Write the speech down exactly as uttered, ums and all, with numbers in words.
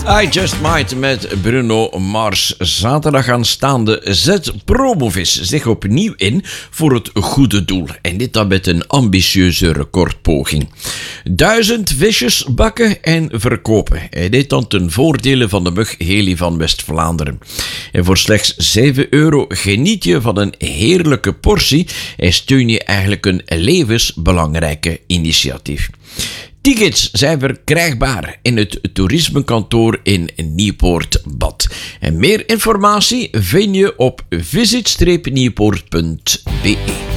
I Just Might met Bruno Mars. Zaterdag aanstaande zet Promovis zich opnieuw in voor het goede doel. En dit dan met een ambitieuze recordpoging. Duizend visjes bakken en verkopen. En dit dan ten voordele van de mug Heli van West-Vlaanderen. En voor slechts zeven euro geniet je van een heerlijke portie en steun je eigenlijk een levensbelangrijke initiatief. Tickets zijn verkrijgbaar in het toerismekantoor in Nieuwpoort-Bad. En meer informatie vind je op visit streep nieuwpoort punt be.